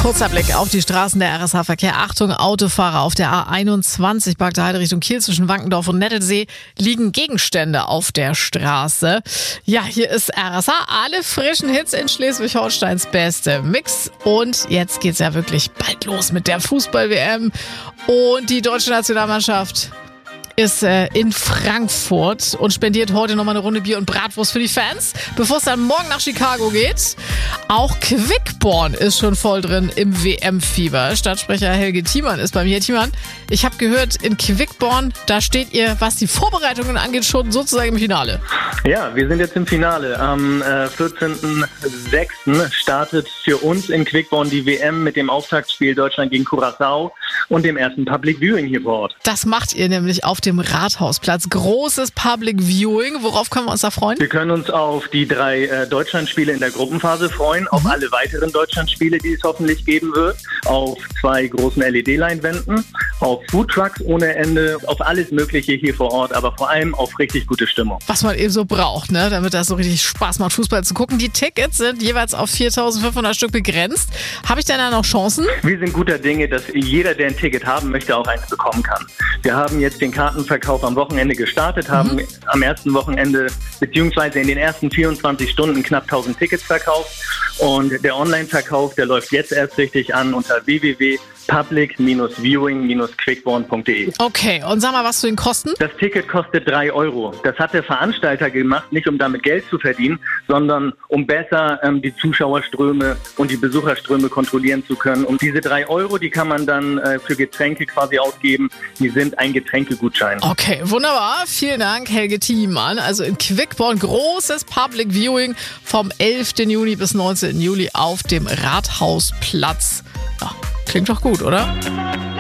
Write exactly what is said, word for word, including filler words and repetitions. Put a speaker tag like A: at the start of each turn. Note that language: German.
A: Kurzer Blick auf die Straßen der R S H-Verkehr. Achtung, Autofahrer auf der A einundzwanzig, Bagde Heide Richtung Kiel zwischen Wankendorf und Nettelsee liegen Gegenstände auf der Straße. Ja, hier ist R S H. Alle frischen Hits in Schleswig-Holsteins beste Mix. Und jetzt geht's ja wirklich bald los mit der Fußball-W M. Und die deutsche Nationalmannschaft ist äh, in Frankfurt und spendiert heute nochmal eine Runde Bier und Bratwurst für die Fans, bevor es dann morgen nach Chicago geht. Auch Quickborn ist schon voll drin im W M-Fieber. Stadtsprecher Helge Thiemann ist bei mir. Thiemann, ich habe gehört, in Quickborn, da steht ihr, was die Vorbereitungen angeht, schon sozusagen im Finale.
B: Ja, wir sind jetzt im Finale. Am äh, vierzehnten sechsten startet für uns in Quickborn die W M mit dem Auftaktspiel Deutschland gegen Curaçao und dem ersten Public Viewing hier vor Ort.
A: Das macht ihr nämlich auf dem Rathausplatz. Großes Public Viewing. Worauf können wir uns da freuen?
B: Wir können uns auf die drei äh, Deutschlandspiele in der Gruppenphase freuen, mhm. auf alle weiteren Deutschlandspiele, die es hoffentlich geben wird, auf zwei großen L E D-Leinwänden, auf Foodtrucks ohne Ende, auf alles Mögliche hier vor Ort, aber vor allem auf richtig gute Stimmung.
A: Was man eben so braucht, ne, damit das so richtig Spaß macht, Fußball zu gucken. Die Tickets sind jeweils auf viertausendfünfhundert Stück begrenzt. Habe ich denn da noch Chancen?
B: Wir sind guter Dinge, dass jeder, der ein Ticket haben möchte, auch eins bekommen kann. Wir haben jetzt den Kartenverkauf am Wochenende gestartet, haben mhm. am ersten Wochenende beziehungsweise in den ersten vierundzwanzig Stunden knapp tausend Tickets verkauft. Und der Online-Verkauf, der läuft jetzt erst richtig an unter w w w punkt public viewing quickborn punkt d e.
A: Okay, und sag mal, was zu den Kosten?
B: Das Ticket kostet drei Euro. Das hat der Veranstalter gemacht, nicht um damit Geld zu verdienen, sondern um besser ähm, die Zuschauerströme und die Besucherströme kontrollieren zu können. Und diese drei Euro, die kann man dann äh, für Getränke quasi ausgeben. Die sind ein Getränkegutschein.
A: Okay, wunderbar. Vielen Dank, Helge Thiemann. Also in Quickborn großes Public Viewing vom elften Juni bis neunzehnten Juli auf dem Rathausplatz. Ja, klingt doch gut, oder?